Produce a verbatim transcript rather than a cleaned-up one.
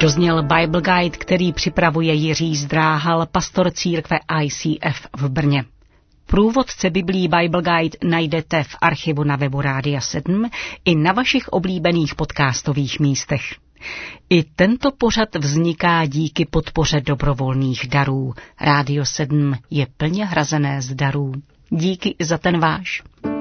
Dozněl Bible Guide, který připravuje Jiří Zdráhal, pastor církve I C F v Brně. Průvodce Biblí Bible Guide najdete v archivu na webu Rádia sedm i na vašich oblíbených podcastových místech. I tento pořad vzniká díky podpoře dobrovolných darů. Rádio sedm je plně hrazené z darů. Díky i za ten váš.